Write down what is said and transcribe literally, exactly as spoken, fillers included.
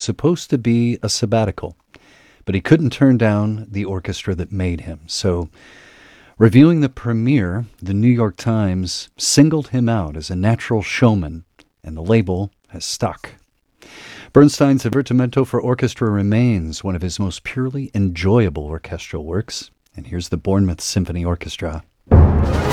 supposed to be a sabbatical, but he couldn't turn down the orchestra that made him. So, reviewing the premiere, the New York Times singled him out as a natural showman, and the label has stuck. Bernstein's Divertimento for Orchestra remains one of his most purely enjoyable orchestral works, and here's the Bournemouth Symphony Orchestra.